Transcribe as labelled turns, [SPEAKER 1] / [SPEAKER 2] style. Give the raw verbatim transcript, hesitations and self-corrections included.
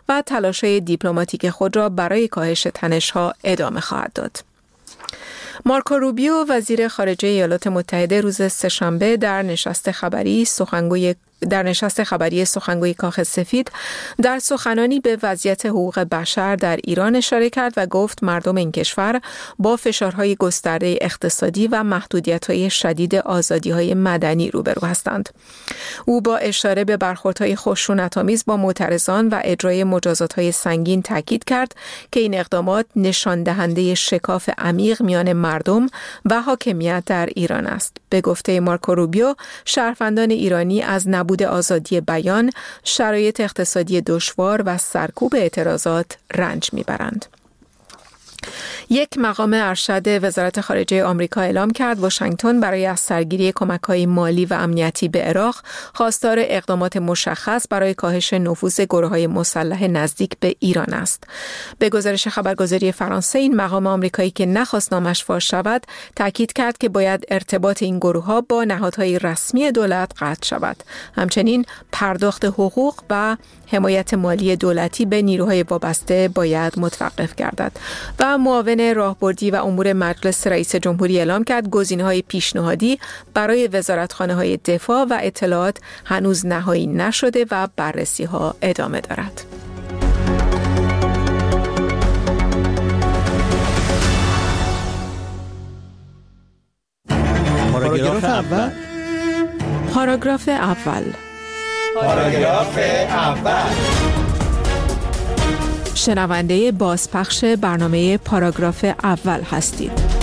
[SPEAKER 1] و تلاش‌های دیپلماتیک خود را برای کاهش تنش‌ها ادامه خواهد داد. مارکو روبیو وزیر خارجه ایالات متحده روز سه‌شنبه در نشست خبری سخنگوی در نشست خبری سخنگوی کاخ سفید در سخنانی به وضعیت حقوق بشر در ایران اشاره کرد و گفت مردم این کشور با فشارهای گسترده اقتصادی و محدودیت‌های شدید آزادی‌های مدنی روبرو هستند. او با اشاره به برخوردهای خشونت‌آمیز با معترضان و اجرای مجازات‌های سنگین تاکید کرد که این اقدامات نشان دهنده شکاف عمیق میان مردم و حاکمیت در ایران است. به گفته مارکو روبیو، شهروندان ایرانی از نبود آزادی بیان، شرایط اقتصادی دشوار و سرکوب اعتراضات رنج میبرند. یک مقام ارشد وزارت خارجه آمریکا اعلام کرد واشنگتن برای از سرگیری کمک‌های مالی و امنیتی به عراق خواستار اقدامات مشخص برای کاهش نفوذ گروه‌های مسلح نزدیک به ایران است. به گزارش خبرگزاری فرانسه، این مقام آمریکایی که نخواست نامش فاش شود، تاکید کرد که باید ارتباط این گروه‌ها با نهادهای رسمی دولت قطع شود. همچنین پرداخت حقوق و حمایت مالی دولتی به نیروهای وابسته باید متوقف گردد. و معاون راهبردی و امور مجلس رئیس جمهوری اعلام کرد گزینه‌های پیشنهادی برای وزارتخانه‌های دفاع و اطلاعات هنوز نهایی نشده و بررسی‌ها ادامه دارد.
[SPEAKER 2] پاراگراف اول.
[SPEAKER 1] پاراگراف اول.
[SPEAKER 2] پاراگراف اول.
[SPEAKER 1] شنونده بازپخش برنامه پاراگراف اول هستید.